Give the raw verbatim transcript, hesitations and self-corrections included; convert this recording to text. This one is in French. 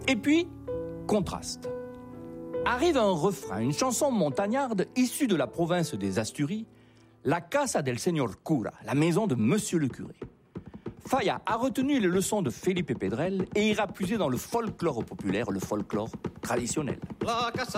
Et puis, contraste. Arrive un refrain, une chanson montagnarde issue de la province des Asturies, la Casa del Señor Cura, la maison de Monsieur le curé. Falla a retenu les leçons de Felipe Pedrel et ira puiser dans le folklore populaire, le folklore traditionnel.